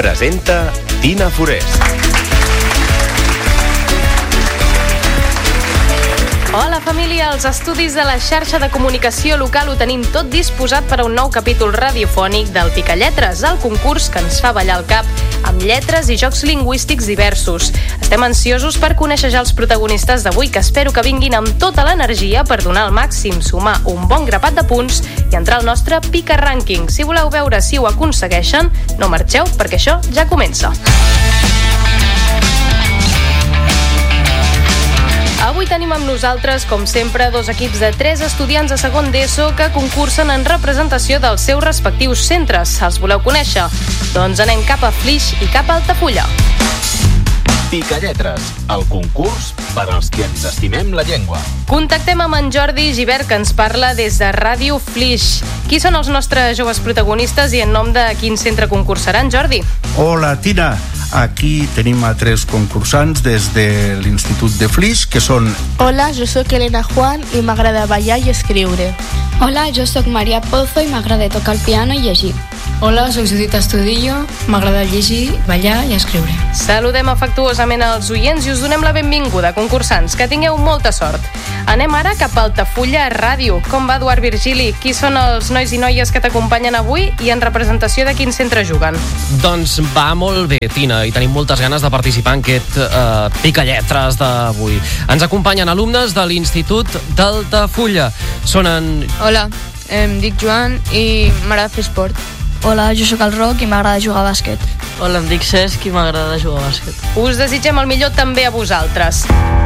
Presenta Tina Forest. Hola família, als estudis de la xarxa de comunicació local ho tenim tot disposat per a un nou capítol radiofònic del Picalletres, el concurs que ens fa ballar el cap amb lletres i jocs lingüístics diversos. Estem ansiosos per conèixer ja els protagonistes d'avui, que espero que vinguin amb tota l'energia per donar el màxim, sumar un bon grapat de punts i entrar al nostre Pica Rànquing. Si voleu veure si ho aconsegueixen, no marxeu perquè això ja comença. Avui tenim amb nosaltres, com sempre, dos equips de 3 estudiants de segon d'ESO que concursen en representació dels seus respectius centres. Els voleu conèixer? Doncs anem cap a Flix i cap a Altafulla. Picalletres, el concurs per als qui ens estimem la llengua. Contactem amb en Jordi Gibert, que ens parla des de Ràdio Flix. Qui són els nostres joves protagonistes i en nom de quin centre concursaran, Jordi? Hola, Tina. Aquí tenim a 3 concursants des de l'Institut de Flix, que són... Hola, jo sóc Elena Juan i m'agrada ballar i escriure. Hola, jo sóc Maria Pozo i m'agrada tocar el piano i llegir. Hola, soc Judit Astudillo, m'agrada llegir, ballar i escriure. Saludem afectuosament als oients i us donem la benvinguda, concursants, que tingueu molta sort. Anem ara cap a Altafulla Ràdio. Com va, Eduard Virgili? Qui són els nois i noies que t'acompanyen avui i en representació de quin centre juguen? Doncs va molt bé, Tina, i tenim moltes ganes de participar en aquest Picalletres d'avui. Ens acompanyen alumnes de l'Institut d'Altafulla. Són en... Hola, em dic Joan i m'agrada fer esport. Hola, jo sóc el Roc i m'agrada jugar a bàsquet. Hola, em dic Cesc i m'agrada jugar a bàsquet. Us desitgem el millor també a vosaltres.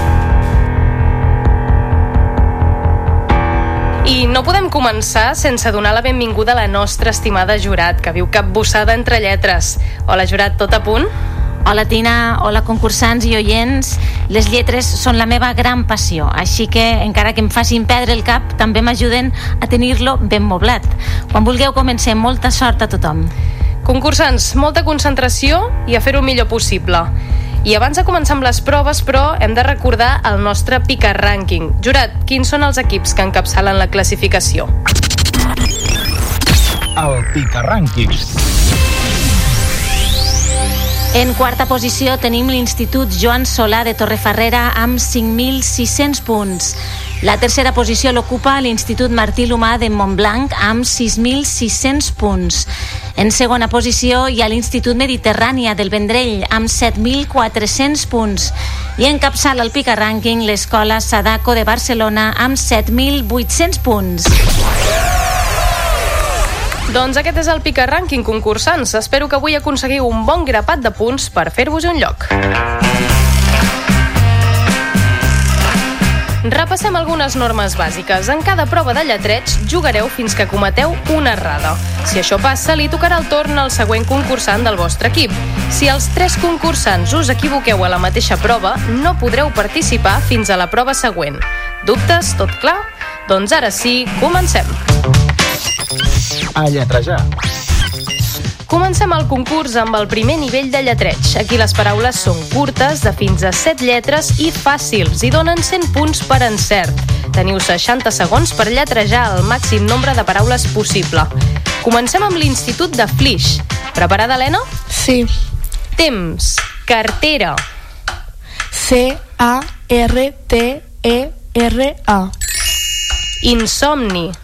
I no podem començar sense donar la benvinguda a la nostra estimada Jurat, que viu capbussada entre lletres. Hola, Jurat, tot a punt? Hola, Tina, hola, concursants i oients. Les lletres són la meva gran passió, així que, encara que em facin perdre el cap, també m'ajuden a tenir-lo ben moblat. Quan vulgueu, comencem. Molta sort a tothom. Concursants, molta concentració i a fer-ho el millor possible. I abans de començar amb les proves, però, hem de recordar el nostre Pica Rànquing. Jurat, quins són els equips que encapçalen la classificació? El Pica Rànquing. En quarta posició tenim l'Institut Joan Solà de Torrefarrera amb 5.600 punts. La tercera posició l'ocupa l'Institut Martí L'Humà de Montblanc amb 6.600 punts. En segona posició hi ha l'Institut Mediterrània del Vendrell amb 7.400 punts. I encapçala el Pica Rànquing l'Escola Sadako de Barcelona amb 7.800 punts. Doncs aquest és el Pica Rànquing, concursants. Espero que avui aconseguiu un bon grapat de punts per fer-vos un lloc. Repassem algunes normes bàsiques. En cada prova de lletreig jugareu fins que cometeu una errada. Si això passa, li tocarà el torn al següent concursant del vostre equip. Si els 3 concursants us equivoqueu a la mateixa prova, no podreu participar fins a la prova següent. Dubtes? Tot clar? Doncs ara sí, comencem. A lletrejar. Comencem el concurs amb el primer nivell de lletreig. Aquí les paraules són curtes, de fins a 7 lletres i fàcils, i donen 100 punts per encert. Teniu 60 segons per lletrejar el màxim nombre de paraules possible. Comencem amb l'Institut de Flix. Preparada, Helena? Sí. Temps. Cartera. C-A-R-T-E-R-A. Insomni.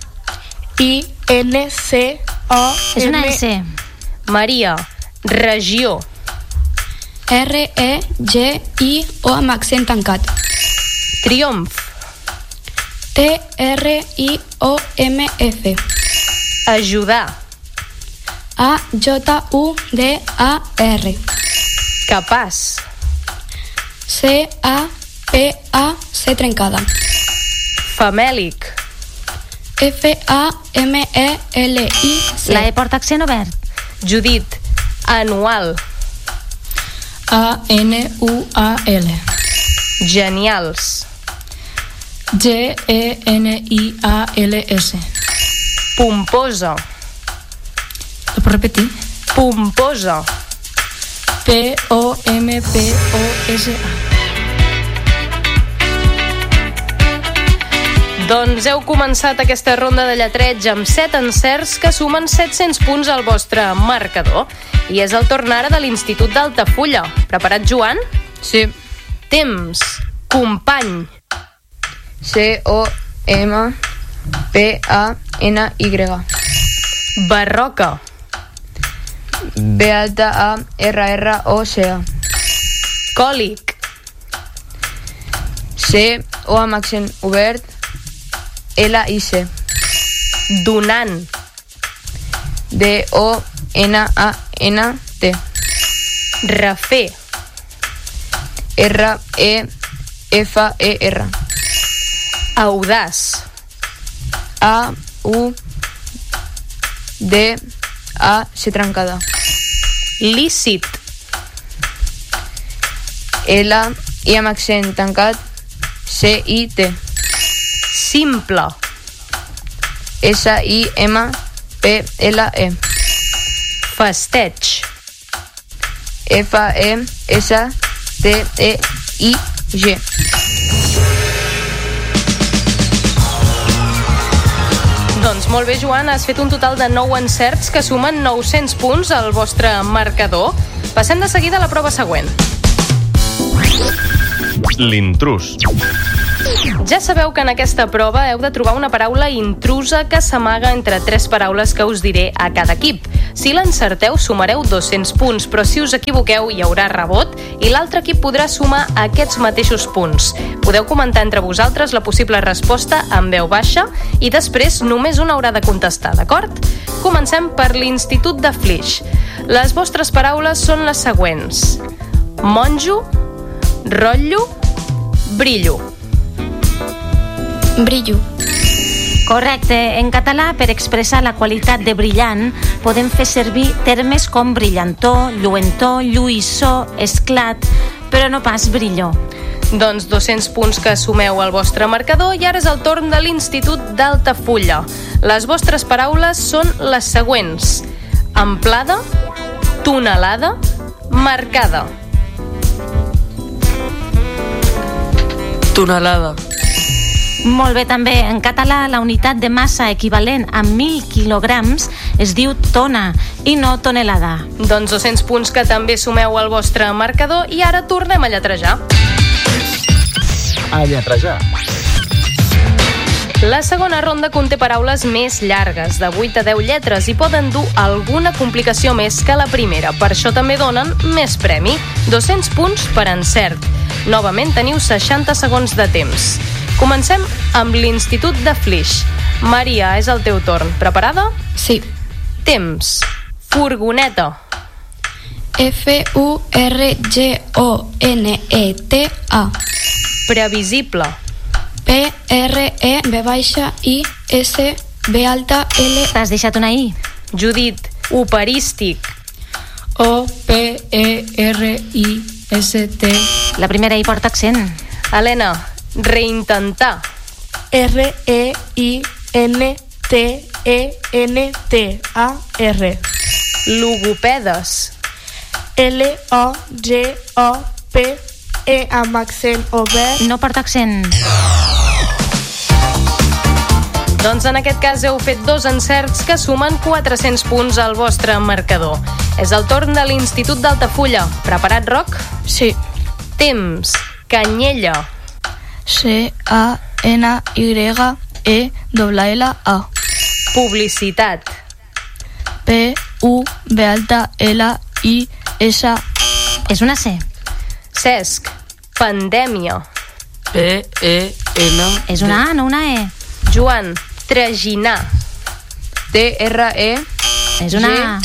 I-N-C-O-M. És una S. Maria. Regió. R-E-G-I-O amb accent tancat. Triomf. T-R-I-O-M-F. Ajudar. A-J-U-D-A-R. Capaç. C-A-P-A-C trencada. Famèlic. F-A-M-E-L-I-C. La E porta accent obert. Judit. Anual. A-N-U-A-L. Genials. G-E-N-I-A-L-S. Pomposa. ¿Lo puedo repetir? Pomposa. P-O-M-P-O-S-A. Doncs heu començat aquesta ronda de lletreig amb 7 encerts que sumen 700 punts al vostre marcador. I és el torn ara de l'Institut d'Altafulla. Preparat, Joan? Sí. Temps. Company. C-O-M-P-A-N-Y. Barroca. B-A-R-R-O-C-A. Còlic. C-O amb accent obert, L-I-C. Donant. D-O-N-A-N-T. Refer. R-E-F-E-R. Audaç. A-U-D-A-C trencada. Lícit. L-I amb accent tancat, C-I-T. Simple. S-I-M-P-L-E. Festeig. F-E-S-T-E-I-G. Doncs molt bé, Joan, has fet un total de 9 encerts que sumen 900 punts al vostre marcador. Passem de seguida a la prova següent. L'intrús. Ja sabeu que en aquesta prova heu de trobar una paraula intrusa que s'amaga entre 3 paraules que us diré a cada equip. Si l'encerteu, sumareu 200 punts, però si us equivoqueu hi haurà rebot i l'altre equip podrà sumar aquests mateixos punts. Podeu comentar entre vosaltres la possible resposta en veu baixa i després només una haurà de contestar, d'acord? Comencem per l'Institut de Flix. Les vostres paraules són les següents: monjo, rotllo, brillo. Brillo. Correcte. En català, per expressar la qualitat de brillant, podem fer servir termes com brillantor, lluentor, lluïssor, esclat, però no pas brillor. Doncs 200 punts que sumeu al vostre marcador i ara és el torn de l'Institut d'Altafulla. Les vostres paraules són les següents: amplada, tonelada, marcada. Tonelada. Molt bé, també. En català, la unitat de massa equivalent a 1.000 quilograms es diu tona i no tonelada. Doncs 200 punts que també sumeu al vostre marcador i ara tornem a lletrejar. A lletrejar. La segona ronda conté paraules més llargues, de 8 a 10 lletres, i poden dur alguna complicació més que la primera. Per això també donen més premi. 200 punts per encert. Novament teniu 60 segons de temps. Comencem amb l'Institut de Flix. Maria, és el teu torn. Preparada? Sí. Temps. Furgoneta. F-U-R-G-O-N-E-T-A. Previsible. P-R-E-V-I-S-B-L. T'has deixat una I. Judit. Operístic. O-P-E-R-I-S-T. La primera I porta accent. Helena. Reintentar. R-E-I-N-T-E-N-T-A-R. Logopedes. L-O-G-O-P-E amb accent obert. No porta accent. Doncs en aquest cas heu fet 2 encerts que sumen 400 punts al vostre marcador. És el torn de l'Institut d'Altafulla. Preparat, Roc? Sí. Temps. Canyella. C-A-N-Y-E-L-L-A. Publicitat. P-U-B-L-I-S. És una C. Cesc. Pandèmia. P-E-N. És una A, no una E. Joan. Traginar. T-R-E. És una A.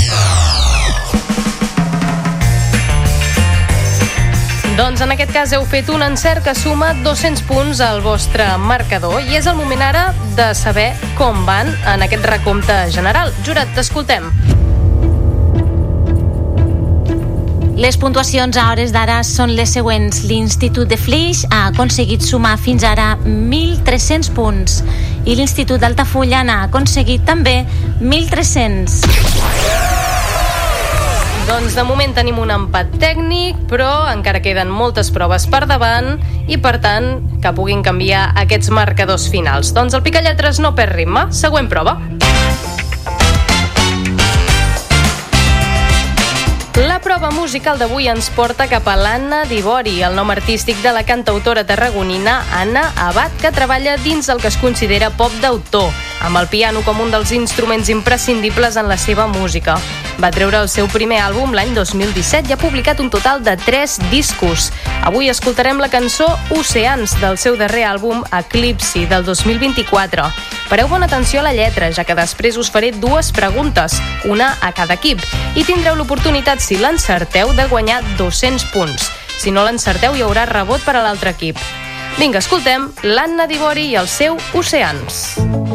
Doncs en aquest cas heu fet un encert que suma 200 punts al vostre marcador i és el moment ara de saber com van en aquest recompte general. Jurat, t'escoltem. Les puntuacions a hores d'ara són les següents. L'Institut de Flix ha aconseguit sumar fins ara 1.300 punts i l'Institut d'Altafulla n'ha aconseguit també 1.300. Doncs de moment tenim un empat tècnic, però encara queden moltes proves per davant i, per tant, que puguin canviar aquests marcadors finals. Doncs el Picalletres no perd ritme. Següent prova. La prova musical d'avui ens porta cap a l'Anna Dibori, el nom artístic de la cantautora tarragonina Anna Abad, que treballa dins el que es considera pop d'autor, amb el piano com un dels instruments imprescindibles en la seva música. Va treure el seu primer àlbum l'any 2017 i ha publicat un total de 3 discos. Avui escoltarem la cançó Oceans del seu darrer àlbum Eclipsi del 2024. Pareu bona atenció a la lletra, ja que després us faré 2 preguntes, una a cada equip, i tindreu l'oportunitat, si l'encerteu, de guanyar 200 punts. Si no l'encerteu, hi haurà rebot per a l'altre equip. Vinga, escoltem l'Anna Dibori i el seu Oceans.